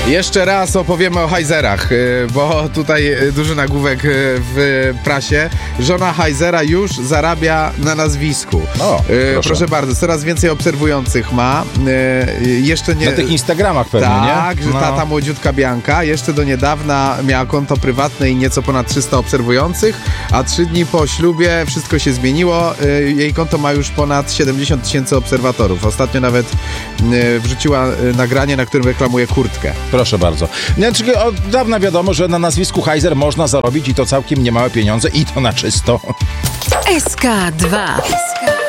Jeszcze raz opowiemy o Heizerach, bo tutaj duży nagłówek w prasie. Żona Heizera już zarabia na nazwisku. O, proszę bardzo, coraz więcej obserwujących ma. Jeszcze nie... Na tych Instagramach pewnie, nie? Tak, że ta młodziutka Bianka jeszcze do niedawna miała konto prywatne i nieco ponad 300 obserwujących, a 3 dni po ślubie wszystko się zmieniło. Jej konto ma już ponad 70 000 obserwatorów. Ostatnio nawet wrzuciła nagranie, na którym reklamuje kurtkę. Proszę bardzo. Znaczy, od dawna wiadomo, że na nazwisku Heizer można zarobić i to całkiem niemałe pieniądze i to na czysto. SK2.